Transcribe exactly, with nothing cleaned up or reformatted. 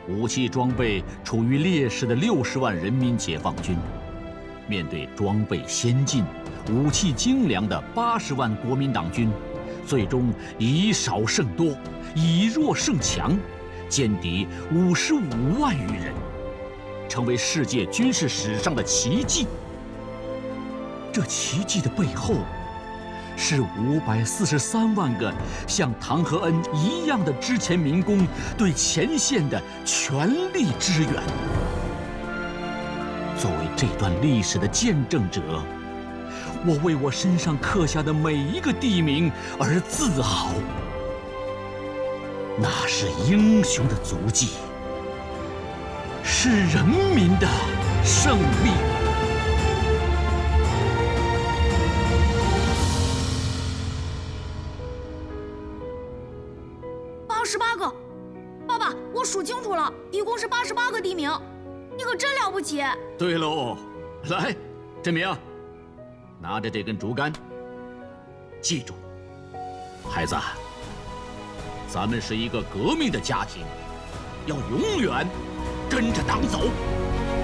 武器装备处于劣势的六十万人民解放军，面对装备先进、武器精良的八十万国民党军，最终以少胜多，以弱胜强，歼敌五十五万余人，成为世界军事史上的奇迹。这奇迹的背后，是五百四十三万个像唐和恩一样的之前民工对前线的全力支援。作为这段历史的见证者，我为我身上刻下的每一个地名而自豪。那是英雄的足迹，是人民的胜利。 八十八个，爸爸，我数清楚了，一共是八十八个地名，你可真了不起。 对喽，来，振明，拿着这根竹竿，记住，孩子，咱们是一个革命的家庭，要永远跟着党走。